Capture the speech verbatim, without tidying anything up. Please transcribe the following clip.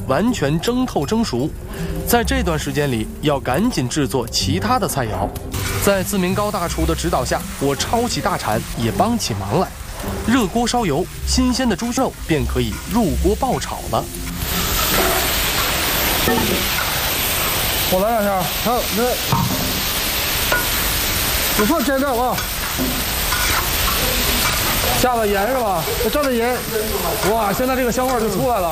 完全蒸透蒸熟。在这段时间里，要赶紧制作其他的菜肴。在自明高大厨的指导下，我抄起大铲也帮起忙来。热锅烧油，新鲜的猪肉便可以入锅爆炒了。 我来两下，好，这有放蘸料啊，下了盐是吧？再蘸点盐，哇，现在这个香味就出来了。